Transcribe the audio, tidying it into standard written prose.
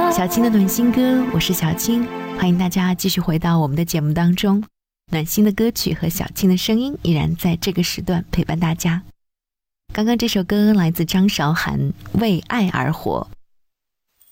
小青的暖心歌，我是小青，欢迎大家继续回到我们的节目当中。暖心的歌曲和小青的声音依然在这个时段陪伴大家。刚刚这首歌来自张韶涵，为爱而活。